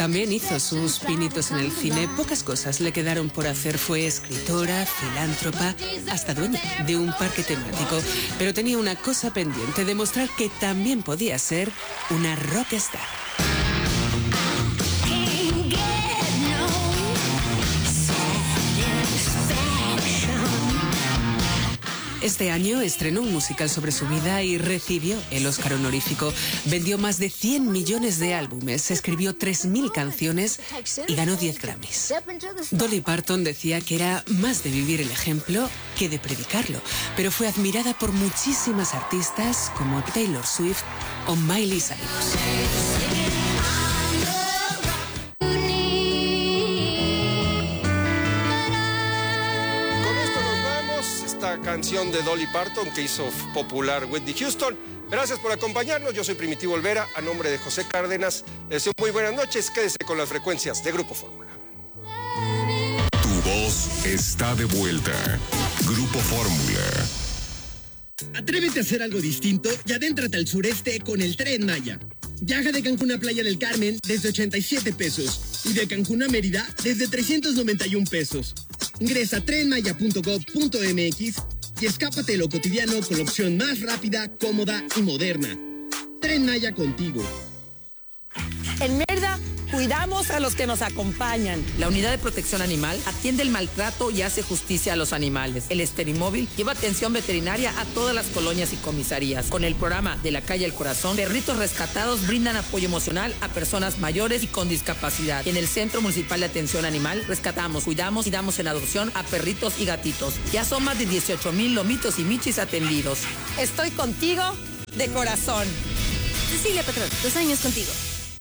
También hizo sus pinitos en el cine. Pocas cosas le quedaron por hacer. Fue escritora, filántropa, hasta dueña de un parque temático. Pero tenía una cosa pendiente: demostrar que también podía ser una rockstar. Este año estrenó un musical sobre su vida y recibió el Oscar honorífico. Vendió más de 100 millones de álbumes, escribió 3.000 canciones y ganó 10 Grammys. Dolly Parton decía que era más de vivir el ejemplo que de predicarlo, pero fue admirada por muchísimas artistas como Taylor Swift o Miley Cyrus. Esta canción de Dolly Parton que hizo popular Whitney Houston. Gracias por acompañarnos. Yo soy Primitivo Olvera. A nombre de José Cárdenas, les deseo muy buenas noches. Quédese con las frecuencias de Grupo Fórmula. Tu voz está de vuelta. Grupo Fórmula. Atrévete a hacer algo distinto y adéntrate al sureste con el Tren Maya. Viaja de Cancún a Playa del Carmen desde 87 pesos y de Cancún a Mérida desde 391 pesos. Ingresa a trenmaya.gov.mx y escápate de lo cotidiano con la opción más rápida, cómoda y moderna. Tren Maya contigo. En Mérida, cuidamos a los que nos acompañan. La Unidad de Protección Animal atiende el maltrato y hace justicia a los animales. El Esterimóvil lleva atención veterinaria a todas las colonias y comisarías. Con el programa De la Calle al Corazón, perritos rescatados brindan apoyo emocional a personas mayores y con discapacidad. En el Centro Municipal de Atención Animal rescatamos, cuidamos y damos en adopción a perritos y gatitos. Ya son más de 18,000 lomitos y michis atendidos. Estoy contigo de corazón. Cecilia Petrón, 2 años contigo.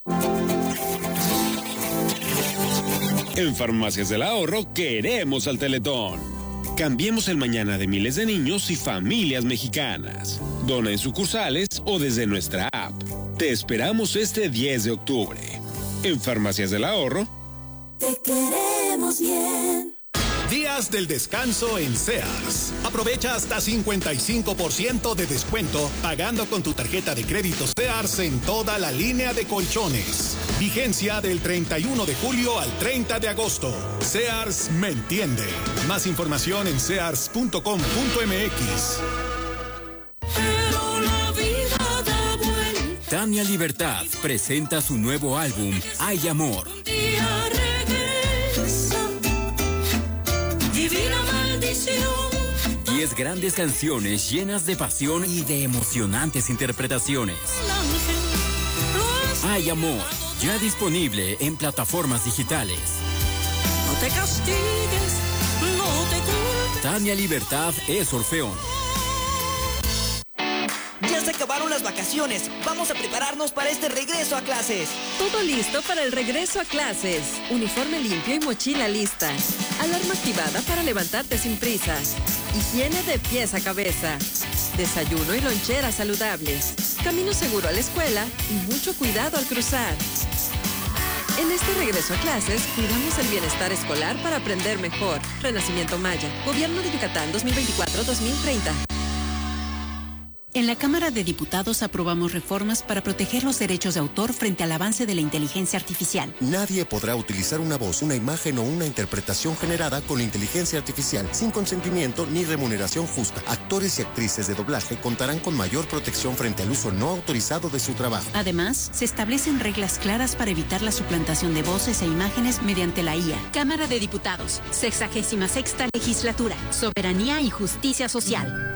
En Farmacias del Ahorro queremos al Teletón. Cambiemos el mañana de miles de niños y familias mexicanas. Dona en sucursales o desde nuestra app. Te esperamos este 10 de octubre. En Farmacias del Ahorro. Te queremos bien. Días del descanso en Sears. Aprovecha hasta 55% de descuento pagando con tu tarjeta de crédito Sears en toda la línea de colchones. Vigencia del 31 de julio al 30 de agosto. Sears me entiende. Más información en sears.com.mx. Tania Libertad presenta su nuevo álbum, Hay Amor. 10 grandes canciones llenas de pasión y de emocionantes interpretaciones. Hay Amor, ya disponible en plataformas digitales. No te castigues, no te culpes. Tania Libertad es Orfeón. Ya se acabaron las vacaciones. Vamos a prepararnos para este regreso a clases. Todo listo para el regreso a clases. Uniforme limpio y mochila lista. Alarma activada para levantarte sin prisa. Higiene de pies a cabeza. Desayuno y lonchera saludables. Camino seguro a la escuela y mucho cuidado al cruzar. En este regreso a clases, cuidamos el bienestar escolar para aprender mejor. Renacimiento Maya. Gobierno de Yucatán 2024-2030. En la Cámara de Diputados aprobamos reformas para proteger los derechos de autor frente al avance de la inteligencia artificial. Nadie podrá utilizar una voz, una imagen o una interpretación generada con inteligencia artificial sin consentimiento ni remuneración justa. Actores y actrices de doblaje contarán con mayor protección frente al uso no autorizado de su trabajo. Además, se establecen reglas claras para evitar la suplantación de voces e imágenes mediante la IA. Cámara de Diputados, 66ª Legislatura, Soberanía y Justicia Social.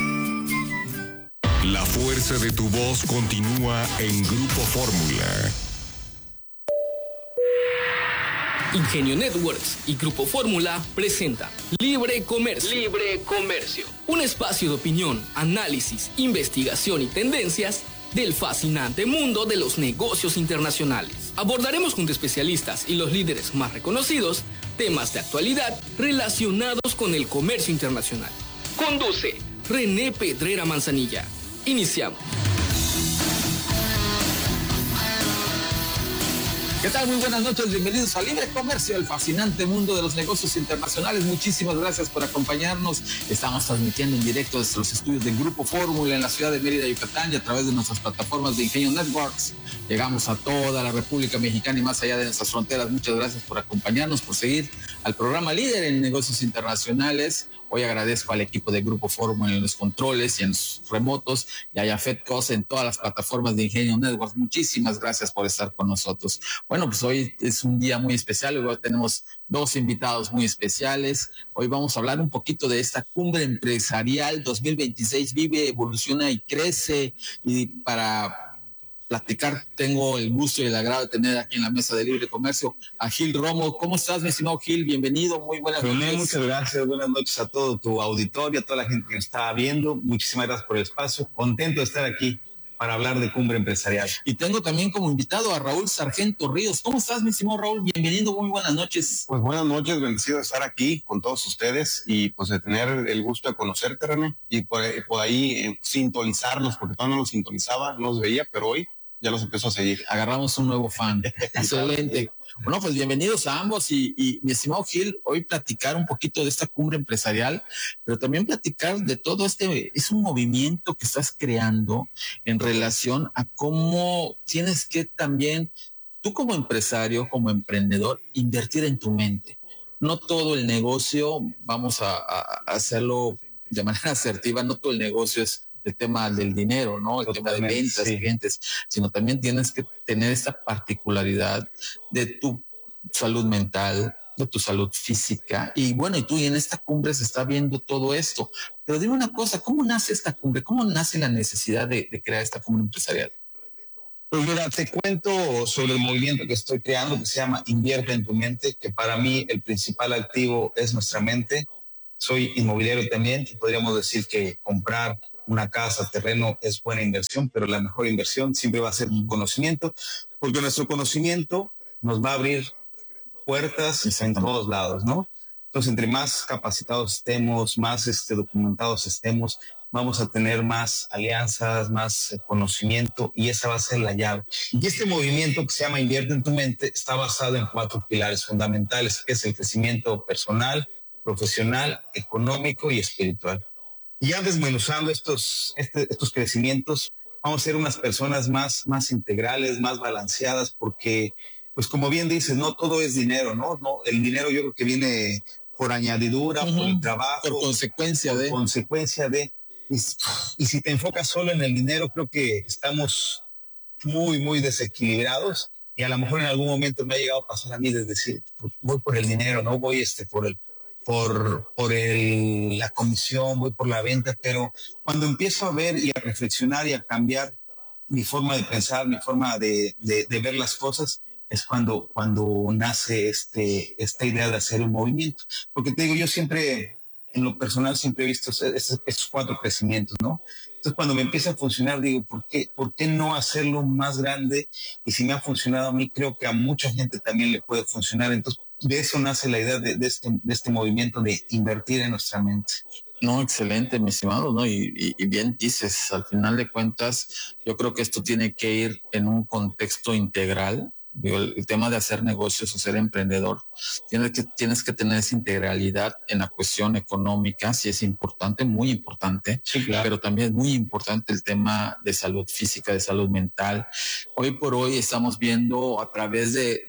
La fuerza de tu voz continúa en Grupo Fórmula. Ingenio Networks y Grupo Fórmula presenta Libre Comercio. Libre Comercio. Un espacio de opinión, análisis, investigación y tendencias del fascinante mundo de los negocios internacionales. Abordaremos junto a especialistas y los líderes más reconocidos temas de actualidad relacionados con el comercio internacional. Conduce René Pedrera Manzanilla. Iniciamos. ¿Qué tal? Muy buenas noches, bienvenidos a Libre Comercio, el fascinante mundo de los negocios internacionales. Muchísimas gracias por acompañarnos. Estamos transmitiendo en directo desde los estudios del Grupo Fórmula en la ciudad de Mérida, Yucatán, y a través de nuestras plataformas de Ingenio Networks. Llegamos a toda la República Mexicana y más allá de nuestras fronteras. Muchas gracias por acompañarnos, por seguir al programa líder en negocios internacionales. Hoy agradezco al equipo de Grupo Fórmula en los controles y en los remotos, y a Yafet Cos en todas las plataformas de Ingenio Networks. Muchísimas gracias por estar con nosotros. Bueno, pues hoy es un día muy especial. Hoy tenemos dos invitados muy especiales. Hoy vamos a hablar un poquito de esta cumbre empresarial 2026, Vive, Evoluciona y Crece. Y para platicar, tengo el gusto y el agrado de tener aquí en la mesa de Libre Comercio a Gil Romo. ¿Cómo estás, mi estimado Gil? Bienvenido, muy buenas noches. Muchas gracias, buenas noches a todo tu auditorio, a toda la gente que nos está viendo. Muchísimas gracias por el espacio. Contento de estar aquí para hablar de cumbre empresarial. Y tengo también como invitado a Raúl Sargento Ríos. ¿Cómo estás, mi estimado Raúl? Bienvenido, muy buenas noches. Pues buenas noches, bendecido de estar aquí con todos ustedes y pues de tener el gusto de conocerte, René, y por ahí sintonizarlos, porque todavía no los sintonizaba, no los veía, pero hoy ya los empezó a seguir. Agarramos un nuevo fan. Excelente. Bueno, pues bienvenidos a ambos y mi estimado Gil, hoy platicar un poquito de esta cumbre empresarial, pero también platicar de todo es un movimiento que estás creando en relación a cómo tienes que también, tú como empresario, como emprendedor, invertir en tu mente. No todo el negocio, vamos a hacerlo de manera asertiva, no todo el negocio es el tema del dinero, ¿no? El tema de ventas, sí, clientes, sino también tienes que tener esta particularidad de tu salud mental, de tu salud física. Y bueno, y en esta cumbre se está viendo todo esto. Pero dime una cosa, ¿cómo nace esta cumbre? ¿Cómo nace la necesidad de crear esta cumbre empresarial? Pues mira, te cuento sobre el movimiento que estoy creando, que se llama Invierte en tu Mente, que para mí el principal activo es nuestra mente. Soy inmobiliario también y podríamos decir que comprar una casa, terreno es buena inversión, pero la mejor inversión siempre va a ser un conocimiento, porque nuestro conocimiento nos va a abrir puertas en todos lados, ¿no? Entonces, entre más capacitados estemos, más documentados estemos, vamos a tener más alianzas, más conocimiento, y esa va a ser la llave. Y este movimiento que se llama Invierte en tu Mente está basado en 4 pilares fundamentales, que es el crecimiento personal, profesional, económico y espiritual. Y ya desmenuzando estos crecimientos, vamos a ser unas personas más integrales, más balanceadas, porque, pues como bien dices, no todo es dinero, ¿no? El dinero yo creo que viene por añadidura, por el trabajo. Por consecuencia de. Y si te enfocas solo en el dinero, creo que estamos muy, muy desequilibrados. Y a lo mejor en algún momento me ha llegado a pasar a mí de decir, pues, voy por el dinero, no voy por la comisión, voy por la venta, pero cuando empiezo a ver y a reflexionar y a cambiar mi forma de pensar, mi forma de ver las cosas, es cuando nace esta idea de hacer un movimiento. Porque te digo, yo siempre, en lo personal, siempre he visto esos 4 crecimientos, ¿no? Entonces, cuando me empieza a funcionar, digo, ¿por qué no hacerlo más grande? Y si me ha funcionado a mí, creo que a mucha gente también le puede funcionar. Entonces, de eso nace la idea de este movimiento de invertir en nuestra mente. No, excelente, mi estimado, ¿no? Y bien dices, al final de cuentas, yo creo que esto tiene que ir en un contexto integral. El tema de hacer negocios o ser emprendedor, tienes que tener esa integralidad en la cuestión económica, sí es importante, muy importante, sí, claro, pero también es muy importante el tema de salud física, de salud mental. Hoy por hoy estamos viendo a través de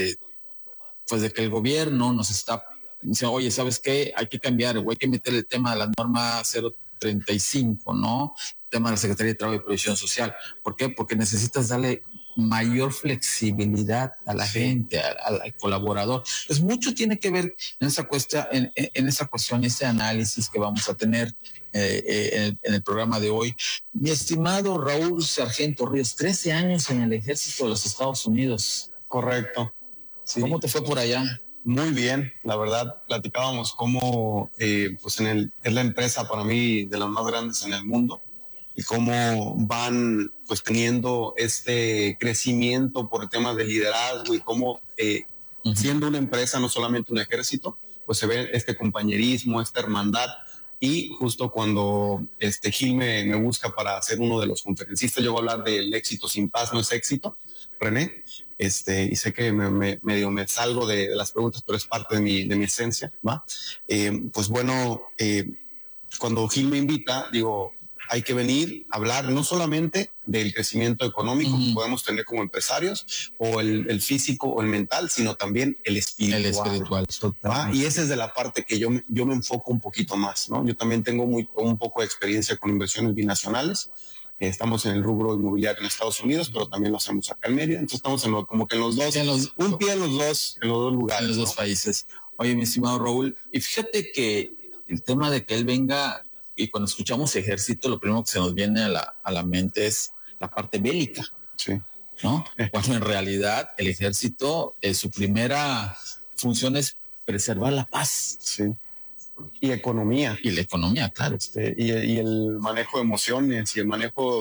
que el gobierno nos está diciendo, oye, ¿sabes qué? Hay que cambiar, hay que meter el tema de la norma 035, ¿no? El tema de la Secretaría de Trabajo y Previsión Social. ¿Por qué? Porque necesitas darle mayor flexibilidad a la gente, al colaborador. Pues mucho tiene que ver en esa cuestión, ese análisis que vamos a tener en el programa de hoy. Mi estimado Raúl Sargento Ríos, 13 años en el ejército de los Estados Unidos. Correcto. Sí. ¿Cómo te fue por allá? Muy bien, la verdad, platicábamos cómo es la empresa para mí de las más grandes en el mundo, y cómo van pues teniendo este crecimiento por temas de liderazgo, y cómo siendo una empresa, no solamente un ejército, pues se ve este compañerismo, esta hermandad. Y justo cuando Gil me busca para ser uno de los conferencistas, yo voy a hablar del éxito sin paz no es éxito, René, y sé que medio me salgo de las preguntas, pero es parte de mi esencia, ¿va? Pues bueno, cuando Gil me invita, digo, hay que venir a hablar no solamente del crecimiento económico que podemos tener como empresarios, o el físico o el mental, sino también el espiritual. El espiritual, y esa es de la parte que yo me enfoco un poquito más, ¿no? Yo también tengo un poco de experiencia con inversiones binacionales. Estamos en el rubro inmobiliario en Estados Unidos, pero también lo hacemos acá en Mérida. Entonces estamos como que en los dos, un pie en los dos lugares. En los dos países. Oye, mi estimado Raúl, y fíjate que el tema de que él venga, y cuando escuchamos ejército, lo primero que se nos viene a la mente es la parte bélica. Sí. ¿No? Cuando en realidad el ejército, su primera función es preservar la paz. Sí. Y economía. Y la economía, claro. Y el manejo de emociones y el manejo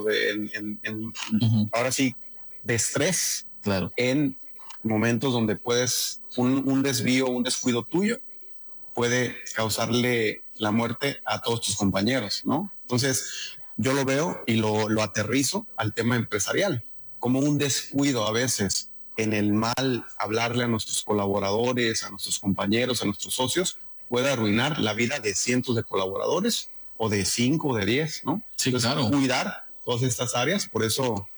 ahora sí, de estrés. Claro. En momentos donde puedes, un desvío, un descuido tuyo puede causarle la muerte a todos tus compañeros, ¿no? Entonces, yo lo veo y lo aterrizo al tema empresarial, como un descuido a veces en el mal hablarle a nuestros colaboradores, a nuestros compañeros, a nuestros socios, puede arruinar la vida de cientos de colaboradores, o de 5 o de 10, ¿no? Sí, entonces, claro. Cuidar todas estas áreas, por eso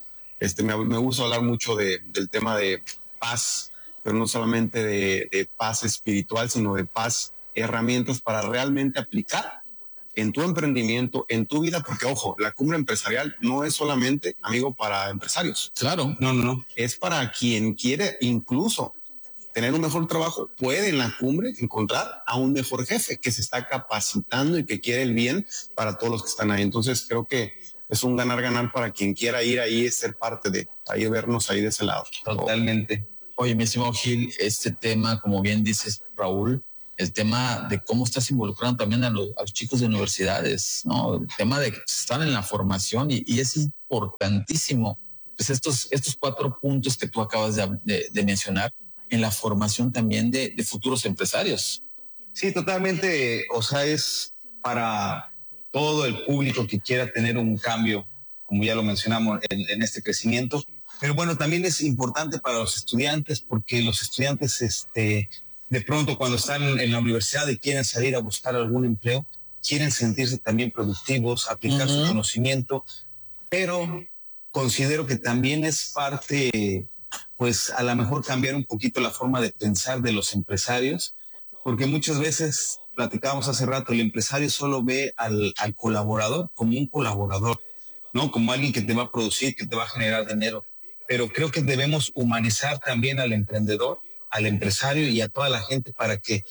me gusta hablar mucho del tema de paz, pero no solamente de paz espiritual, sino de paz, herramientas para realmente aplicar en tu emprendimiento, en tu vida, porque ojo, la cumbre empresarial no es solamente, amigo, para empresarios. Claro. No. Es para quien quiere incluso tener un mejor trabajo, puede en la cumbre encontrar a un mejor jefe que se está capacitando y que quiere el bien para todos los que están ahí. Entonces creo que es un ganar-ganar para quien quiera ir ahí, ser parte de ahí, vernos ahí de ese lado. Totalmente. Oye, mi estimado Gil, este tema, como bien dices, Raúl, el tema de cómo estás involucrando también a los chicos de universidades, ¿no? El tema de que están en la formación y es importantísimo. Pues estos 4 puntos que tú acabas de mencionar, en la formación también de futuros empresarios. Sí, totalmente. O sea, es para todo el público que quiera tener un cambio, como ya lo mencionamos, en este crecimiento. Pero bueno, también es importante para los estudiantes, porque los estudiantes, de pronto cuando están en la universidad y quieren salir a buscar algún empleo, quieren sentirse también productivos, aplicar su conocimiento, pero considero que también es parte, pues a lo mejor cambiar un poquito la forma de pensar de los empresarios, porque muchas veces, platicábamos hace rato, el empresario solo ve al colaborador como un colaborador, ¿no? Como alguien que te va a producir, que te va a generar dinero. Pero creo que debemos humanizar también al emprendedor, al empresario y a toda la gente para que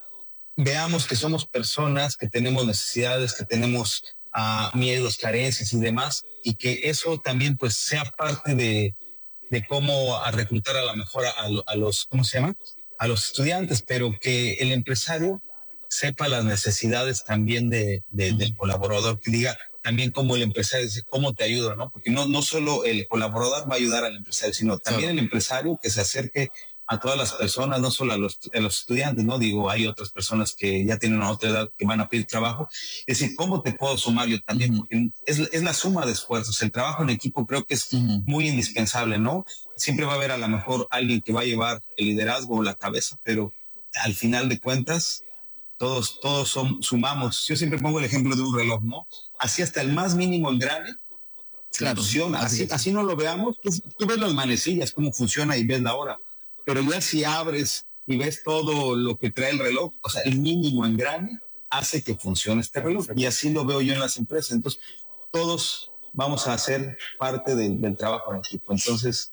veamos que somos personas, que tenemos necesidades, que tenemos miedos, carencias y demás, y que eso también pues sea parte de cómo reclutar a lo mejor a los, ¿cómo se llama? A los estudiantes, pero que el empresario sepa las necesidades también del colaborador, que diga también cómo el empresario dice, cómo te ayudo, ¿no? Porque no solo el colaborador va a ayudar al empresario, sino también el empresario que se acerque a todas las personas, no solo a los estudiantes, ¿no? Digo, hay otras personas que ya tienen una otra edad que van a pedir trabajo. Es decir, ¿cómo te puedo sumar yo también? Porque es la suma de esfuerzos. El trabajo en equipo creo que es muy indispensable, ¿no? Siempre va a haber a lo mejor alguien que va a llevar el liderazgo o la cabeza, pero al final de cuentas, todos sumamos. Yo siempre pongo el ejemplo de un reloj, ¿no? Así hasta el más mínimo engrane, claro, funciona. Así no lo veamos. Tú ves las manecillas, cómo funciona y ves la hora. Pero ya si abres y ves todo lo que trae el reloj, o sea, el mínimo engrane hace que funcione este reloj. Y así lo veo yo en las empresas. Entonces, todos vamos a hacer parte del trabajo en equipo. Entonces,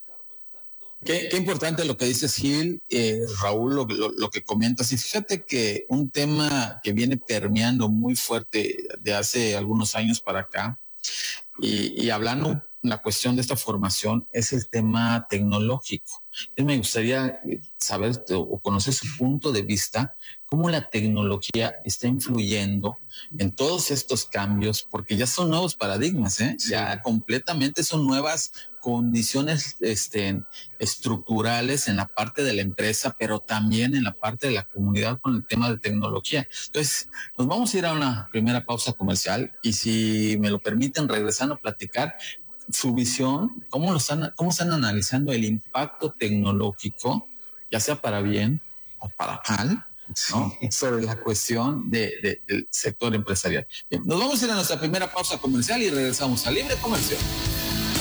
Qué importante lo que dices, Gil, Raúl, lo que comentas. Y fíjate que un tema que viene permeando muy fuerte de hace algunos años para acá, y hablando la cuestión de esta formación, es el tema tecnológico. Me gustaría saber o conocer su punto de vista, cómo la tecnología está influyendo en todos estos cambios, porque ya son nuevos paradigmas, sí. Ya completamente son nuevas condiciones estructurales en la parte de la empresa, pero también en la parte de la comunidad con el tema de tecnología. Entonces, nos vamos a ir a una primera pausa comercial y si me lo permiten, regresando a platicar su visión, cómo están analizando el impacto tecnológico, ya sea para bien o para mal, ¿no? Sobre la cuestión del sector empresarial. Bien, nos vamos a ir a nuestra primera pausa comercial y regresamos a Libre Comercio.